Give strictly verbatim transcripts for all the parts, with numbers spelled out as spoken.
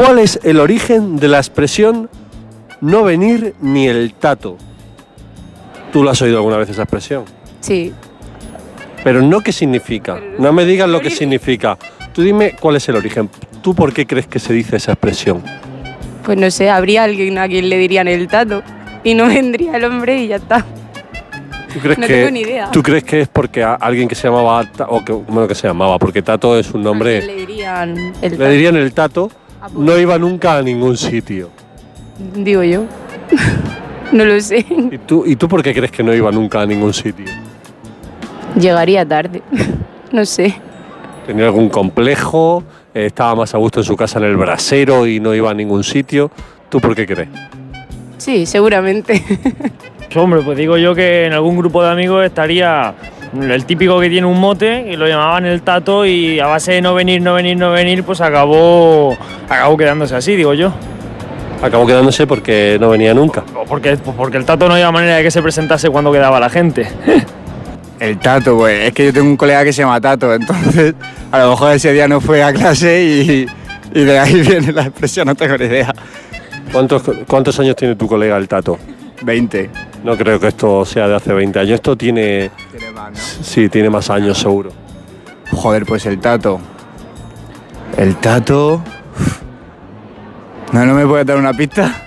¿Cuál es el origen de la expresión no venir ni el tato? ¿Tú lo has oído alguna vez esa expresión? Sí. Pero no qué significa. No me digas lo que significa. Tú dime cuál es el origen. ¿Tú por qué crees que se dice esa expresión? Pues no sé, habría alguien a quien le dirían el tato y no vendría el hombre y ya está. ¿Tú crees no que, tengo ni idea. ¿Tú crees que es porque a alguien que se llamaba, o que, bueno, que se llamaba, porque tato es un nombre... Le dirían el tato. Le dirían el tato, no iba nunca a ningún sitio. Digo yo. No lo sé. ¿Y tú, ¿Y tú por qué crees que no iba nunca a ningún sitio? Llegaría tarde. No sé. ¿Tenía algún complejo? Eh, ¿Estaba más a gusto en su casa en el brasero y no iba a ningún sitio? ¿Tú por qué crees? Sí, seguramente. Hombre, pues digo yo que en algún grupo de amigos estaría el típico que tiene un mote y lo llamaban el tato y a base de no venir, no venir, no venir, pues acabó, acabó quedándose así, digo yo. Acabó quedándose porque no venía nunca. O porque, pues porque el tato no había manera de que se presentase cuando quedaba la gente. El tato, pues es que yo tengo un colega que se llama Tato, entonces a lo mejor ese día no fue a clase y, y de ahí viene la expresión, no tengo ni idea. ¿Cuántos, ¿Cuántos años tiene tu colega el tato? veinte. No creo que esto sea de hace veinte años. Esto tiene... Tiene más, ¿no? Sí, tiene más años seguro. Joder, pues el Tato. El Tato... ¿No, no me puedes dar una pista?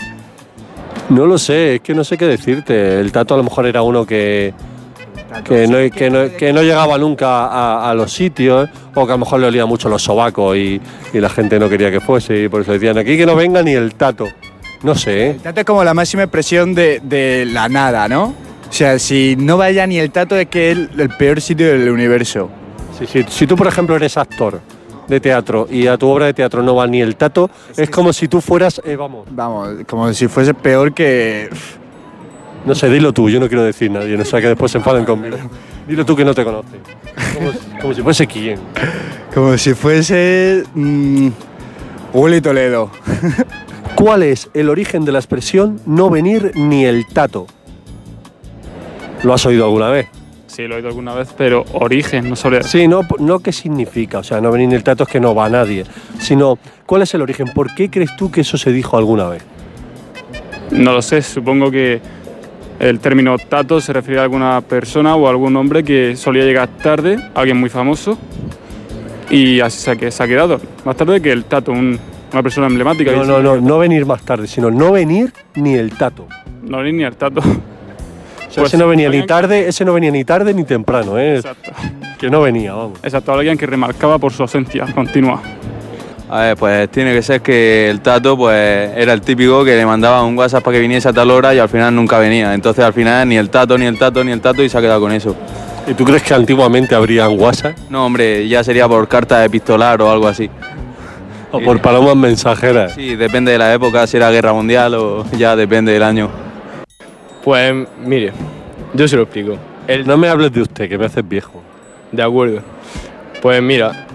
No lo sé, es que no sé qué decirte. El tato a lo mejor era uno que... Que no, que, no, que no llegaba nunca a, a los sitios, o que a lo mejor le olía mucho los sobacos y, y la gente no quería que fuese, y por eso decían aquí que no venga ni el tato. No sé, ¿eh? El Tato es como la máxima expresión de, de la nada, ¿no? O sea, si no vaya ni el Tato es que es el, el peor sitio del universo. Sí, sí. Si tú, por ejemplo, eres actor de teatro y a tu obra de teatro no va ni el tato, es, es como si tú fueras, eh, vamos... Vamos, como si fuese peor que... No sé, dilo tú, yo no quiero decir nadie, no sé, que después se enfaden conmigo. Dilo tú que no te conoces. Como, como si fuese quién. Como si fuese... Mmm, Willy Toledo. ¿Cuál es el origen de la expresión no venir ni el tato? ¿Lo has oído alguna vez? Sí, lo he oído alguna vez, pero origen, no sobre... Sí, no, no qué significa, o sea, no venir ni el tato es que no va nadie, sino ¿cuál es el origen? ¿Por qué crees tú que eso se dijo alguna vez? No lo sé, supongo que el término tato se refiere a alguna persona o a algún hombre que solía llegar tarde, alguien muy famoso, y así se ha, se ha quedado. Más tarde que el tato, un, una persona emblemática. No, no, no, no venir más tarde, sino no venir ni el tato. No venir ni el tato. O sea, pues, ese no venía ni tarde, ese no venía ni tarde ni temprano, ¿eh? Exacto. Que no venía, vamos. Exacto, alguien que remarcaba por su ausencia continua. A ver, pues tiene que ser que el tato pues era el típico que le mandaba un WhatsApp para que viniese a tal hora y al final nunca venía. Entonces al final ni el tato, ni el tato, ni el tato y se ha quedado con eso. ¿Y tú crees que antiguamente habrían WhatsApp? No, hombre, ya sería por carta epistolar o algo así. O por palomas mensajeras. Sí, depende de la época, si era guerra mundial o ya depende del año. Pues mire, yo se lo explico. El... No me hables de usted, que me haces viejo. De acuerdo. Pues mira,